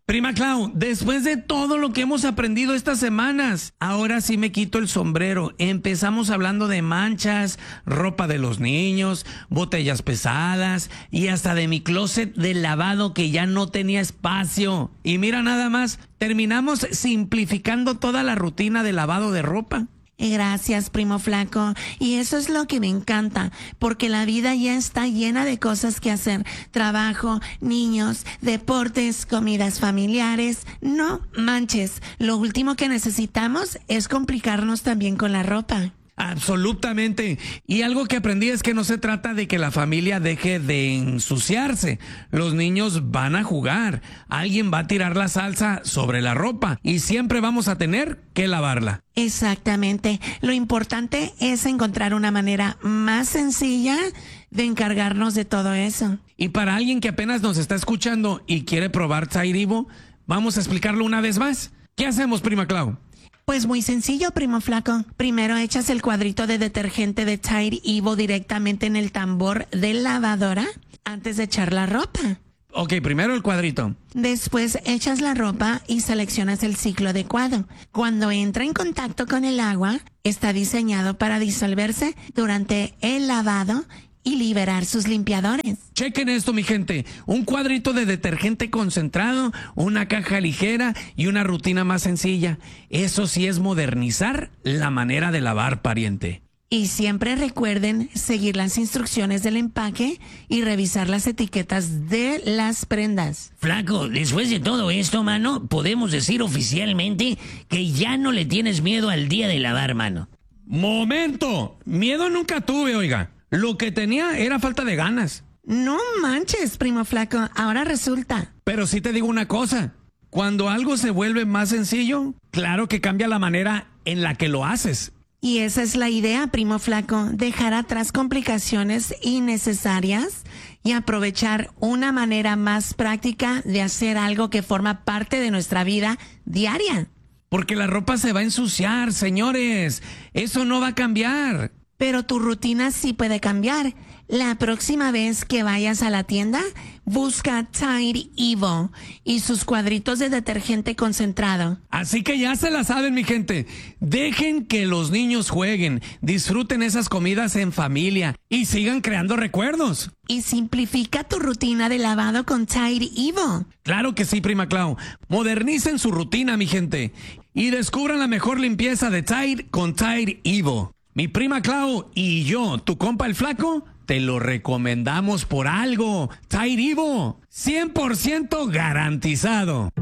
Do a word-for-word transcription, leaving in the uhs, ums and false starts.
Prima Clau, después de todo lo que hemos aprendido estas semanas, ahora sí me quito el sombrero. Empezamos hablando de manchas, ropa de los niños, botellas pesadas y hasta de mi closet de lavado que ya no tenía espacio. Y mira nada más, terminamos simplificando toda la rutina de lavado de ropa. Gracias, primo flaco. Y eso es lo que me encanta, porque la vida ya está llena de cosas que hacer. Trabajo, niños, deportes, comidas familiares. No manches, lo último que necesitamos es complicarnos también con la ropa. Absolutamente. Y algo que aprendí es que no se trata de que la familia deje de ensuciarse. Los niños van a jugar. Alguien va a tirar la salsa sobre la ropa y siempre vamos a tener que lavarla. Exactamente. Lo importante es encontrar una manera más sencilla de encargarnos de todo eso. Y para alguien que apenas nos está escuchando y quiere probar Tide Evo, vamos a explicarlo una vez más. ¿Qué hacemos, prima Clau? Pues muy sencillo, primo flaco. Primero echas el cuadrito de detergente de Tide Evo directamente en el tambor de lavadora antes de echar la ropa. Ok, primero el cuadrito. Después echas la ropa y seleccionas el ciclo adecuado. Cuando entra en contacto con el agua, está diseñado para disolverse durante el lavado y liberar sus limpiadores. Chequen esto, mi gente. Un cuadrito de detergente concentrado, una caja ligera y una rutina más sencilla. Eso sí es modernizar la manera de lavar, pariente. Y siempre recuerden seguir las instrucciones del empaque y revisar las etiquetas de las prendas. Flaco, después de todo esto, mano, podemos decir oficialmente que ya no le tienes miedo al día de lavar, mano. ¡Momento! Miedo nunca tuve, oiga. Lo que tenía era falta de ganas. No manches, primo flaco, ahora resulta. Pero sí te digo una cosa. Cuando algo se vuelve más sencillo, claro que cambia la manera en la que lo haces. Y esa es la idea, primo flaco, dejar atrás complicaciones innecesarias y aprovechar una manera más práctica de hacer algo que forma parte de nuestra vida diaria. Porque la ropa se va a ensuciar, señores. Eso no va a cambiar. Pero tu rutina sí puede cambiar. La próxima vez que vayas a la tienda, busca Tide Evo y sus cuadritos de detergente concentrado. Así que ya se la saben, mi gente. Dejen que los niños jueguen, disfruten esas comidas en familia y sigan creando recuerdos. Y simplifica tu rutina de lavado con Tide Evo. Claro que sí, prima Clau. Modernicen su rutina, mi gente. Y descubran la mejor limpieza de Tide con Tide Evo. Mi prima Clau y yo, tu compa el flaco, te lo recomendamos por algo. Tide Evo, cien por ciento garantizado.